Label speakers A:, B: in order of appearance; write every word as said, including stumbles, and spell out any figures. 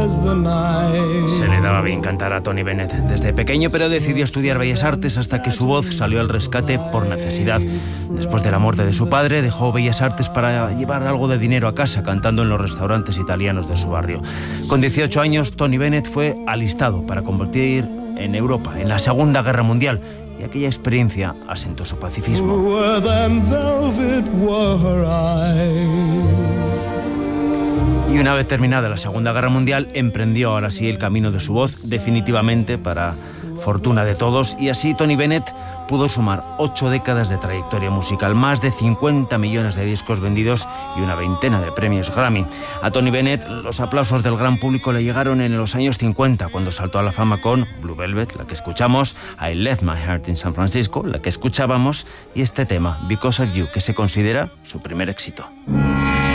A: Se le daba bien cantar a Tony Bennett desde pequeño, pero decidió estudiar Bellas Artes hasta que su voz salió al rescate por necesidad. Después de la muerte de su padre, dejó Bellas Artes para llevar algo de dinero a casa, cantando en los restaurantes italianos de su barrio. Con dieciocho años, Tony Bennett fue alistado para combatir en Europa en la Segunda Guerra Mundial, y aquella experiencia asentó su pacifismo. Y una vez terminada la Segunda Guerra Mundial, emprendió ahora sí el camino de su voz definitivamente, para fortuna de todos, y así Tony Bennett pudo sumar ocho décadas de trayectoria musical, más de cincuenta millones de discos vendidos y una veintena de premios Grammy. A Tony Bennett los aplausos del gran público le llegaron en los años cincuenta, cuando saltó a la fama con Blue Velvet, la que escuchamos, I Left My Heart in San Francisco, la que escuchábamos, y este tema, Because of You, que se considera su primer éxito.